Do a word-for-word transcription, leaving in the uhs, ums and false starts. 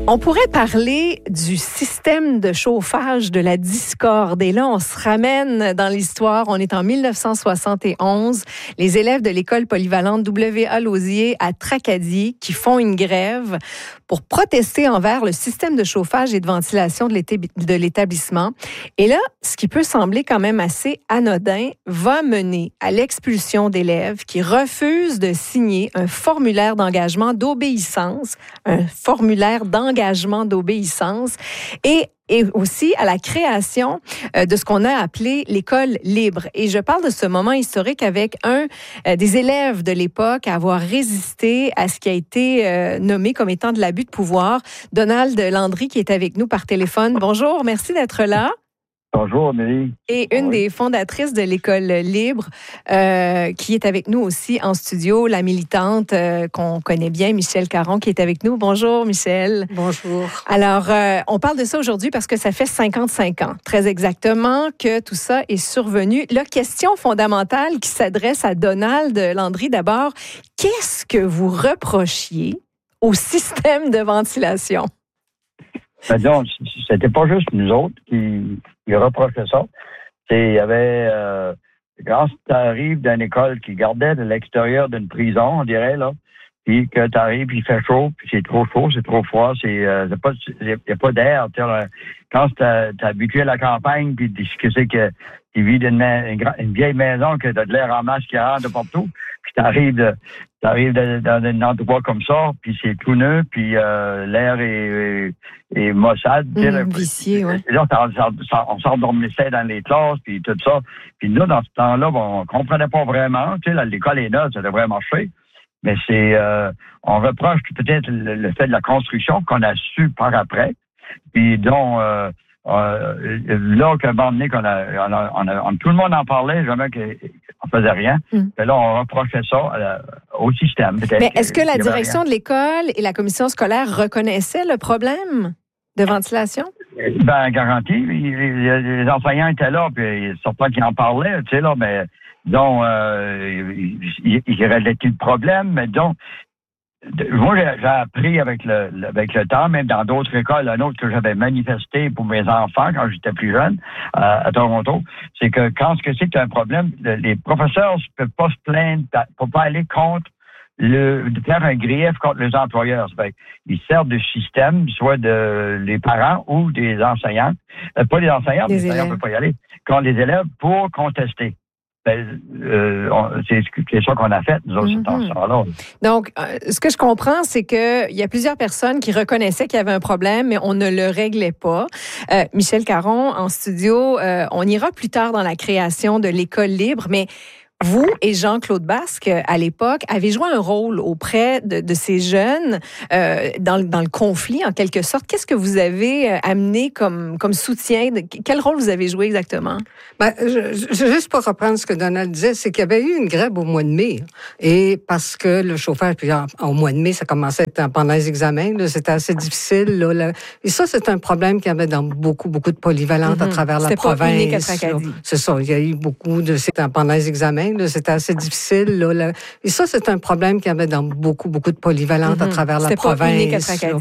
On pourrait parler du système de chauffage de la discorde. Et là, on se ramène dans l'histoire. On est en dix-neuf cent soixante et onze. Les élèves de l'école polyvalente W A Lausier à Tracadie qui font une grève pour protester envers le système de chauffage et de ventilation de l'établissement. Et là, ce qui peut sembler quand même assez anodin va mener à l'expulsion d'élèves qui refusent de signer un formulaire d'engagement d'obéissance, un formulaire d'engagement d'obéissance et et aussi à la création euh, de ce qu'on a appelé l'école libre. Et je parle de ce moment historique avec un euh, des élèves de l'époque à avoir résisté à ce qui a été euh, nommé comme étant de l'abus de pouvoir, Donald Landry, qui est avec nous par téléphone. Bonjour, merci d'être là. Bonjour, Amélie. Et une oui. des fondatrices de l'École libre, euh, qui est avec nous aussi en studio, la militante euh, qu'on connaît bien, Michèle Caron, qui est avec nous. Bonjour, Michèle. Bonjour. Alors, euh, on parle de ça aujourd'hui parce que ça fait cinquante-cinq ans, très exactement, que tout ça est survenu. La question fondamentale qui s'adresse à Donald Landry, d'abord, qu'est-ce que vous reprochiez au système de ventilation? Ben, disons, c'était pas juste nous autres qui, qui reprochaient ça. Il y avait, euh, quand tu arrives d'une école qui gardait de l'extérieur d'une prison, on dirait, là, puis que tu arrives, puis il fait chaud, puis c'est trop chaud, c'est trop froid, c'est euh, pas, il n'y a pas d'air. Quand tu es habitué à la campagne, puis que c'est que tu vis d'une une, une vieille maison, que tu as de l'air en masse qui rentre de partout, puis tu arrives T'arrives dans un endroit comme ça, puis c'est tout neuf, puis euh, l'air est, est, est maussade. Mmh, vicié, oui. Là, on s'endormissait dans les classes, puis tout ça. Puis nous, dans ce temps-là, bon, on comprenait pas vraiment. Tu sais, l'école est neuve, ça devrait marcher. Mais c'est, euh, on reproche peut-être le, le fait de la construction qu'on a su par après, puis dont... Euh, Euh, là, qu'un moment donné, qu'on a, on a, on a, on, tout le monde en parlait, jamais qu'on faisait rien. Mm. Mais là, on reprochait ça euh, au système. Peut-être. Mais est-ce que la direction rien. de l'école et la commission scolaire reconnaissaient le problème de ventilation? Ben, garanti. Les, les enseignants étaient là, puis certains qui en parlaient, tu sais, là, mais donc, euh, ils, ils réglaient le problème, mais donc, moi, j'ai appris avec le, avec le temps, même dans d'autres écoles, un autre que j'avais manifesté pour mes enfants quand j'étais plus jeune euh, à Toronto, c'est que quand ce que c'est que tu as un problème, les professeurs ne peuvent pas se plaindre, ne peuvent pas aller contre le, de faire un grief contre les employeurs. Ils servent de système, soit de les parents ou des enseignants, euh, pas les enseignants, les enseignants ne peuvent pas y aller, contre les élèves pour contester. Ben, euh, c'est, c'est ça qu'on a fait, nous autres, mm-hmm. ce temps-là. Donc, euh, ce que je comprends, c'est qu'il y a plusieurs personnes qui reconnaissaient qu'il y avait un problème, mais on ne le réglait pas. Euh, Michèle Caron, en studio, euh, on ira plus tard dans la création de l'École libre, mais vous et Jean-Claude Basque, à l'époque, avez joué un rôle auprès de, de ces jeunes euh, dans, dans le conflit, en quelque sorte. Qu'est-ce que vous avez amené comme, comme soutien? Quel rôle vous avez joué exactement? Ben, je, je, juste pour reprendre ce que Donald disait, c'est qu'il y avait eu une grève au mois de mai. Et parce que le chauffage, puis en, au mois de mai, ça commençait à être pendant les examens, là, c'était assez difficile. Là, là. Et ça, c'est un problème qu'il y avait dans beaucoup, beaucoup de polyvalentes mm-hmm. à travers la c'est province. Pas unique à Tracadie. C'est ça, il y a eu beaucoup de... C'était pendant les examens. Là, c'était assez difficile. Là, là. Et ça, c'est un problème qu'il y avait dans beaucoup, beaucoup de polyvalentes mm-hmm. à travers la c'est province. Pas unique à Tracadie.